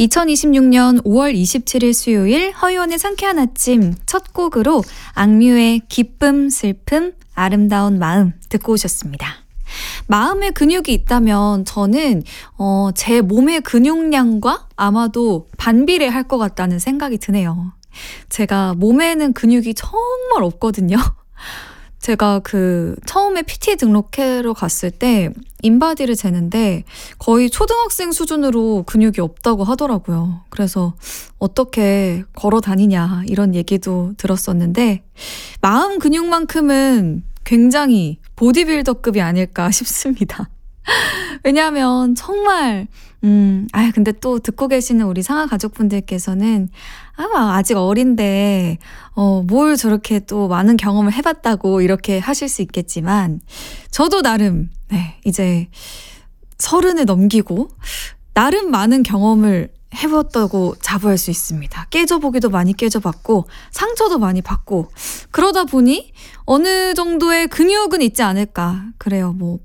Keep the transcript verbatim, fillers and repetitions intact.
이천이십육 년 오월 이십칠일 수요일 허이원의 상쾌한 아침 첫 곡으로 악뮤의 기쁨, 슬픔, 아름다운 마음 듣고 오셨습니다. 마음의 근육이 있다면 저는 어, 제 몸의 근육량과 아마도 반비례할 것 같다는 생각이 드네요. 제가 몸에는 근육이 정말 없거든요. 제가 그 처음에 피티 등록회로 갔을 때 인바디를 재는데 거의 초등학생 수준으로 근육이 없다고 하더라고요. 그래서 어떻게 걸어 다니냐 이런 얘기도 들었었는데 마음 근육만큼은 굉장히 보디빌더급이 아닐까 싶습니다. 왜냐하면 정말 음, 아 근데 또 듣고 계시는 우리 상하 가족분들께서는 아마 아직 어린데 어, 뭘 저렇게 또 많은 경험을 해봤다고 이렇게 하실 수 있겠지만 저도 나름 네, 이제 서른을 넘기고 나름 많은 경험을 해봤다고 자부할 수 있습니다. 깨져보기도 많이 깨져봤고 상처도 많이 받고 그러다 보니 어느 정도의 근육은 있지 않을까. 그래요. 뭐